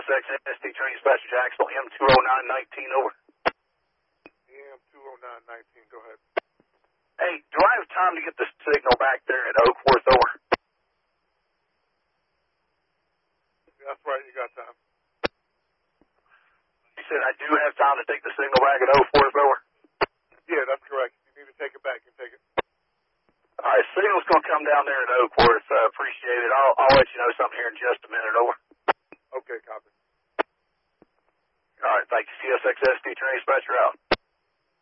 CSX ST Train Dispatcher Jacksonville, M20919, over. M20919, go ahead. Hey, do I have time to get the signal back there at Oakworth, over? That's right, you got time. You said I do have time to take the signal back at Oakworth, over? Yeah, that's correct. You need to take it back. You take it. All right, signal's going to come down there at Oakworth. Appreciate it. I'll let you know something here in just a minute, over. Okay, copy. All right, thank you. CSX ST Train Dispatcher out.